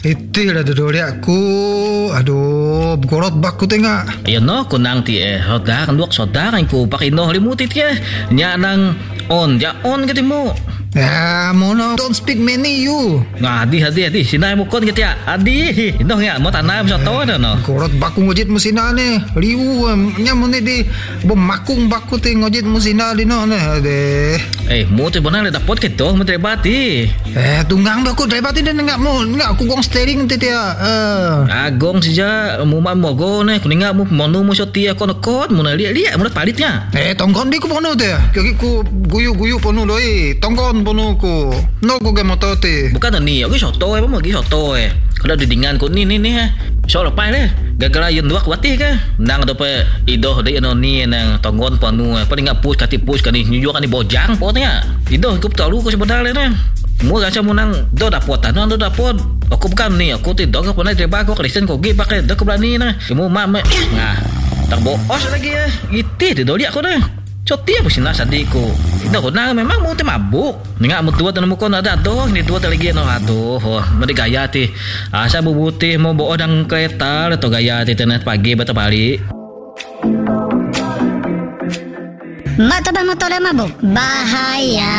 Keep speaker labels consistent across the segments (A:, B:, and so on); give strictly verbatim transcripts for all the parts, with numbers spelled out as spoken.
A: Itu dah duduk aku. Aduh, gorot baku tengah.
B: Ayo no, kunang ti eh. Saudara kan duak saudara ko pakino limutit ya. Nya nang on, ja on gitu mo.
A: Ya, mono don't speak many you.
B: Nah, adi adi adi sinai mo kon gitu ya. Adi, ino ya mo tanam sa to na no.
A: Gorot baku ngojit mo sina ne. Liu nya mo ne di bom makung baku te ngojit mo sina di no ne. Ade.
B: Eh, mo te bonang le dapot keto mo trebati.
A: Eh, tunggang baku trebati den ngak mo, ngak aku gong steering te dia. Eh.
B: Agong sija mo ma mo go ne kuninga mo monu mo sotia kon kon mo na liat-liat mo palitnya.
A: Eh, tongkon di ku pono te. Kaki ku guyu-guyu pono doi. Tongkon pono ku. No ku ge motor te.
B: Bukan ni, aku soto eh, mo gi soto eh. Kalau didingan ko ni ni ni ha. So lepas le. Gagala yun dua kuati ka. Nang do pe ido de ano ni nang tonggon panu eh. Paling ngap push kati push kani nyuju kani bojang po tanya. Ido ku tahu ko sebenarnya ne. Mo rasa mo nang do dapot anu do dapot. Aku bukan ni, aku ti do ka pernah treba ko kristen ko gi pakai do ko berani na. Kamu mak me. Nah. Tak boos lagi ya. Iti ti do dia ko na. Cotia po sinasa di ko. Ito ko na memang mo te mabuk. Nga mo tuwa tanong mo ko na dato. Hindi tuwa talagi no ato. Oh, madi gaya ti. Asa bubuti mo buo ng kereta. Ito gaya ti tenet pagi bata bali.
C: Mata ba mo tole mabuk? Bahaya.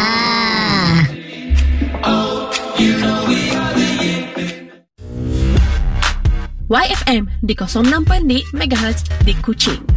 D: Y F M di nol enam koma enam megahertz di Kuching.